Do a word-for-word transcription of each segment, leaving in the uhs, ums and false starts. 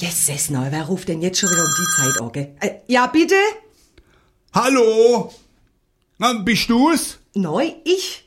Jesus, na, wer ruft denn jetzt schon wieder um die Zeit an, gell? Äh, ja, bitte? Hallo? Na, bist du's? Neu, ich?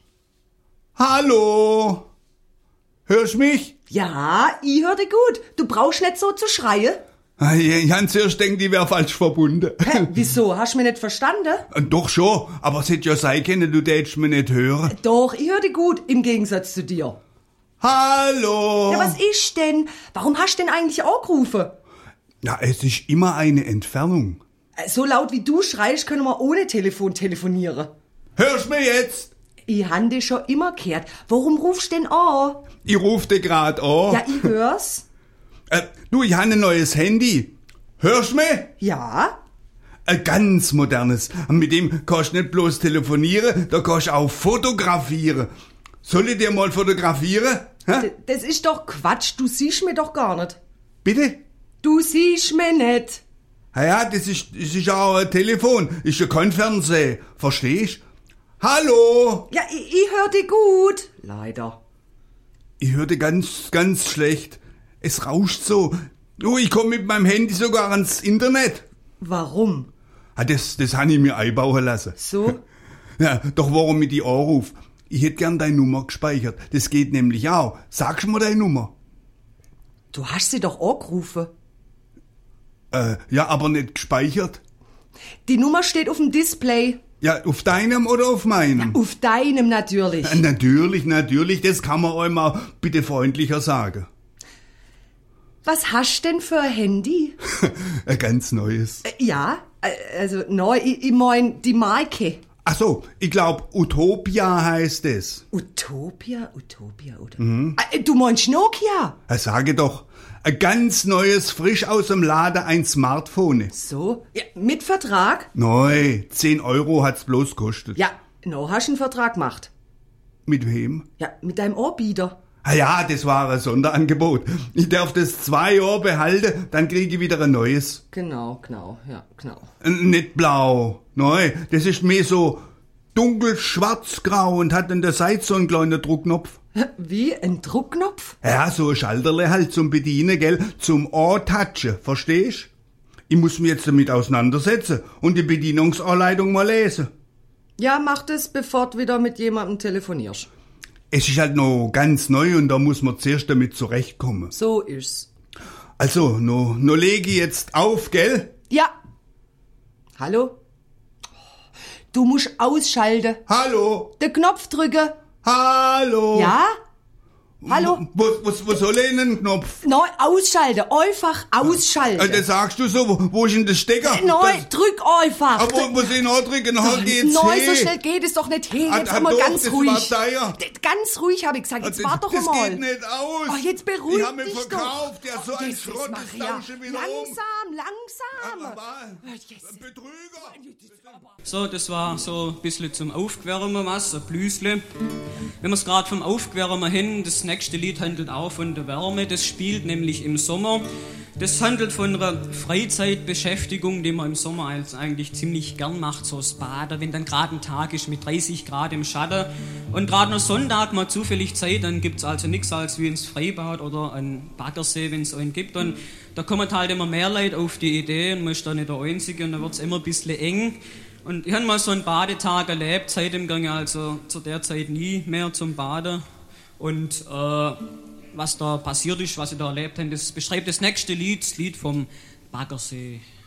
Hallo? Hörst mich? Ja, ich höre dich gut. Du brauchst nicht so zu schreien. Ich hab zuerst gedacht, die wär falsch verbunden. Hä, wieso? Hast du mich nicht verstanden? Doch schon, aber es hätte ja sein können, du tätst mich nicht hören. Doch, ich höre dich gut, im Gegensatz zu dir. Hallo? Ja, was ist denn? Warum hast du denn eigentlich angerufen? Ja, es ist immer eine Entfernung. So laut wie du schreist, können wir ohne Telefon telefonieren. Hörst mich jetzt? Ich han dich schon immer gehört. Warum rufst du denn an? Ich ruf dich grad an. Ja, ich hör's. Äh, du, ich habe ein neues Handy. Hörst du mich? Ja? Ein ganz modernes. Mit dem kannst du nicht bloß telefonieren, da kannst du auch fotografieren. Soll ich dir mal fotografieren? Hä? D- Das ist doch Quatsch. Du siehst mich doch gar nicht. Bitte? Du siehst mich nicht. Ja, ja, das ist, das ist auch ein Telefon, ist ja kein Fernsehen. Verstehst? Hallo? Ja, ich, ich hör dich gut. Leider. Ich höre dich ganz, ganz schlecht. Es rauscht so. Du, ich komme mit meinem Handy sogar ans Internet. Warum? Ah, das, das habe ich mir einbauen lassen. So? Ja, doch warum ich die anruf? Ich hätte gern deine Nummer gespeichert. Das geht nämlich auch. Sagst mir deine Nummer. Du hast sie doch angerufen. Äh, ja, aber nicht gespeichert. Die Nummer steht auf dem Display. Ja, auf deinem oder auf meinem? Auf deinem natürlich. Äh, natürlich, natürlich. Das kann man einmal bitte freundlicher sagen. Was hast denn für ein Handy? Ein ganz neues. Äh, ja, äh, also neu, ich, ich mein die Marke. Ach so, ich glaub, Utopia heißt es. Utopia, Utopia, Utopia. Mhm. Äh, du meinst Nokia? Ja, sage doch. Ein ganz neues, frisch aus dem Laden, ein Smartphone. So? Ja, mit Vertrag? Neu, zehn Euro hat's bloß gekostet. Ja, no, hast du einen Vertrag gemacht? Mit wem? Ja, mit deinem Anbieter. Ah ja, das war ein Sonderangebot. Ich darf das zwei Jahre behalten, dann kriege ich wieder ein neues. Genau, genau, ja, genau. Äh, Nicht blau, neu. Das ist mehr so dunkel schwarz-grau und hat an der Seite so einen kleinen Druckknopf. Wie, ein Druckknopf? Ja, so ein Schalterle halt zum Bedienen, gell? Zum Antatschen, verstehst? Ich muss mich jetzt damit auseinandersetzen und die Bedienungsanleitung mal lesen. Ja, mach das, bevor du wieder mit jemandem telefonierst. Es ist halt noch ganz neu und da muss man zuerst damit zurechtkommen. So ist's. Also, no, no lege ich jetzt auf, gell? Ja. Hallo? Du musst ausschalten. Hallo? Den Knopf drücken. Hallo? Ja? Hallo? Wo, wo, wo soll ich denn den Knopf? Neu ausschalten. Einfach ausschalten. Äh, das sagst du so, wo, wo ist denn der Stecker? Neu, Das, drück einfach. aber wo, wo soll ich noch drücken? Halt geht's Neu, hin. so schnell geht es doch nicht hin. Ah, Jetzt ah, immer doch, ganz das ruhig. war teuer. D- Ganz ruhig, habe ich gesagt. Jetzt das, wart doch das mal. geht nicht aus. Oh, jetzt beruhig Ich hab mich dich verkauft. doch. Ja, so Oh, ein Jesus Schrott, das Maria. tausche wieder Langsam, um. langsam. Aber, Oh, Jesus. ein Betrüger. So, das war so ein bisschen zum Aufgewärmen was, ein Blüsle. Wenn wir es gerade vom Aufgewärmen hin, das nächste Lied handelt auch von der Wärme, das spielt nämlich im Sommer. Das handelt von einer Freizeitbeschäftigung, die man im Sommer eigentlich ziemlich gern macht, so das Baden, wenn dann gerade ein Tag ist mit dreißig Grad im Schatten und gerade noch Sonntag mal zufällig Zeit, dann gibt es also nichts als wie ins Freibad oder einen Baggersee, wenn es einen gibt. Und da kommen halt immer mehr Leute auf die Idee und man ist da nicht der Einzige und da wird es immer ein bisschen eng. Und ich habe mal so einen Badetag erlebt, seitdem ging ich also zu der Zeit nie mehr zum Baden. Und äh, was da passiert ist, was ich da erlebt habe, das beschreibt das nächste Lied, das Lied vom Baggersee.